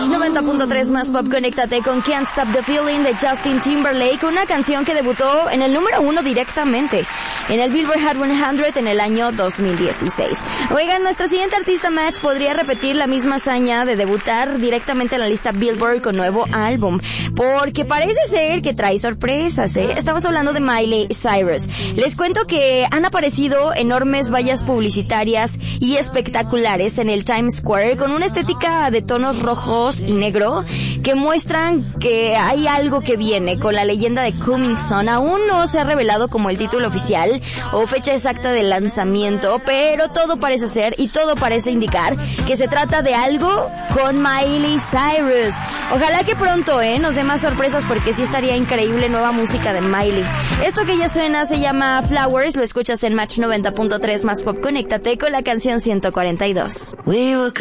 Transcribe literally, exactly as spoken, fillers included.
noventa punto tres más pop, conéctate con Can't Stop the Feeling de Justin Timberlake, una canción que debutó en el número uno directamente en el Billboard Hot cien en el año dos mil dieciséis. Oigan, nuestra siguiente artista Match podría repetir la misma hazaña de debutar directamente en la lista Billboard con nuevo álbum, porque parece ser que trae sorpresas, ¿eh? Estamos hablando de Miley Cyrus. Les cuento que han aparecido enormes vallas publicitarias y espectaculares en el Times Square con una estética de tonos rojos y negro que muestran que hay algo que viene con la leyenda de Coming Soon. Aún no se ha revelado como el título oficial o fecha exacta del lanzamiento, pero todo parece ser y todo parece indicar que se trata de algo con Miley Cyrus. Ojalá que pronto eh, nos dé más sorpresas, porque sí estaría increíble nueva música de Miley. Esto que ya suena se llama Flowers, lo escuchas en Match noventa punto tres más pop, conéctate con la canción ciento cuarenta y dos.